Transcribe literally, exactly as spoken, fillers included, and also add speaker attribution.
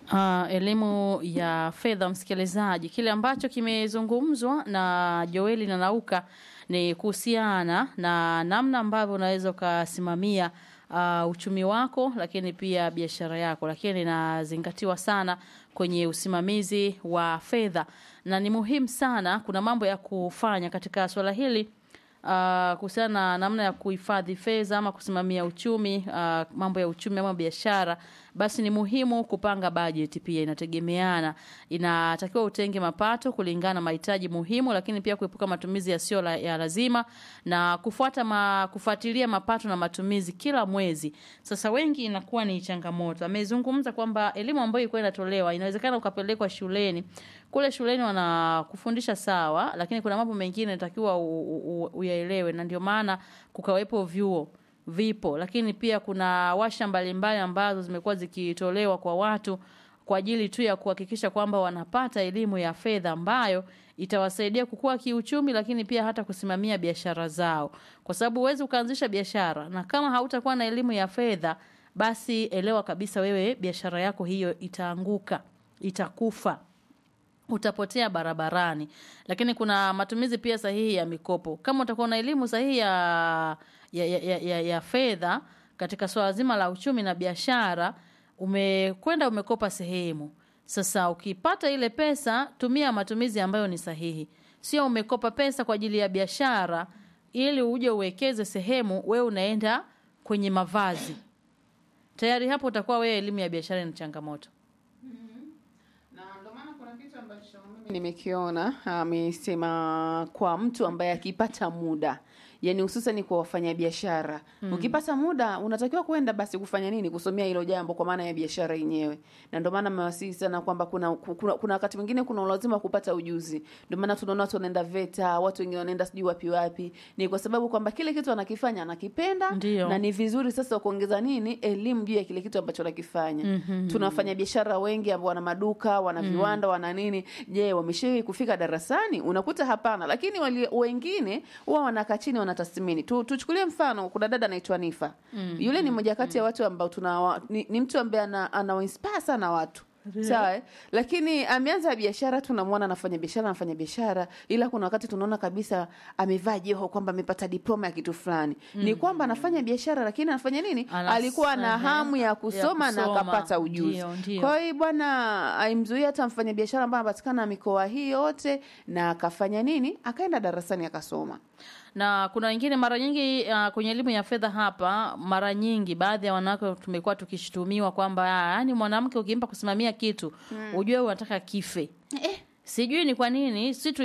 Speaker 1: Uh, elimu ya fedha, msikilizaji, kile ambacho kimezungumzwa na Joeli na Nauka ni kuhusiana na namna ambavyo unaweza ukasimamia uh, uchumi wako, lakini pia biashara yako, lakini inazingatiwa sana kwenye usimamizi wa fedha, na ni muhimu sana. Kuna mambo ya kufanya katika swala hili Uh, kuhusiana na namna ya kuhifadhi fedha ama kusimamia uchumi, uh, mambo ya uchumi ama biashara. Basi ni muhimu kupanga budget, pia inategemeana. Inatakiwa utenge mapato kulingana na mahitaji muhimu, lakini pia kuepuka matumizi yasiyo la, ya lazima, na kufuata ma, kufuatilia mapato na matumizi kila mwezi. Sasa wengi inakuwa ni changamoto. Amezungumza kwamba elimu ambayo ilikuwa inatolewa inawezekana ukapelekwa shuleni. Kule shuleni wanakufundisha sawa, lakini kuna mambo mengine inatakiwa uyaelewe, na ndio maana kukawepo vyuo vipo, lakini pia kuna washa mbalimbali ambazo zimekuwa zikitolewa kwa watu kwa ajili tu ya kuhakikisha kwamba wanapata elimu ya fedha ambayo itawasaidia kukua kiuchumi, lakini pia hata kusimamia biashara zao, kwa sababu huwezi ukaanzisha biashara na kama hautakuwa na elimu ya fedha, basi elewa kabisa wewe biashara yako hiyo itaanguka, itakufa, utapotea barabarani. Lakini kuna matumizi pia sahihi ya mikopo. Kama utakuwa na elimu sahihi ya ya, ya, ya, ya, ya fedha katika swala zima la uchumi na biashara, umekwenda umekopa sehemu. Sasa ukipata ile pesa, tumia matumizi ambayo ni sahihi. Sio umekopa pesa kwa ajili ya biashara ili uje uwekeze sehemu, wewe unaenda kwenye mavazi. Tayari hapo utakuwa wewe elimu ya biashara ni changamoto.
Speaker 2: Nimekiona amesema kwa mtu ambaye akipata muda, yani hususan kwa wafanya biashara, mm. ukipata muda unatakiwa kwenda basi kufanya nini, kusomea hilo jambo kwa maana ya biashara yenyewe. Na ndio maana mmewasisi sana kwamba kuna kuna, kuna wakati mwingine kuna lazima kupata ujuzi. Ndio maana tunaona watu wanaenda VETA, watu wengine wanaenda sijui wapi wapi, ni kwa sababu kwamba kile kitu anakifanya anakipenda. Ndiyo. Na ni vizuri sasa kuongeza nini, elimu juu ya kile kitu ambacho anakifanya. Mm-hmm. Tunafanya biashara wengi ambao wana maduka, wana viwanda, mm. wana nini, je wameshawahi kufika darasani? Unakuta hapana. Lakini wali, wengine huwa wanakaa chini wanatathmini. Tu, tuchukulie mfano, kuna dada anaitwa Nifa. Mm, Yule ni mmoja kati ya watu ambao tuna ni, ni mtu ambaye ana, ana inspire sana watu. Sawa, lakini ameanza biashara, tunamwona anafanya biashara, anafanya biashara, ila kuna wakati tunaona kabisa amevaa jeho kwamba amepata diploma ya kitu fulani. Mm. Ni kwamba anafanya biashara lakini anafanya nini? Alas, alikuwa na hamu ya kusoma, ya kusoma na akapata ujuzi. Kwa hiyo bwana aimzuia hata mfanya biashara ambaye anapatikana mikoa hii yote, na akafanya nini? Akaenda darasani akasoma.
Speaker 1: Na kuna wengine mara nyingi uh, kwenye elimu ya fedha hapa, mara nyingi baadhi ya wanawake tumekuwa tukishtumiwa kwamba yani mwanamke ukimpa kusimamia kitu, mm. ujue unataka kife. Eh. Sijui ni kwa nini, si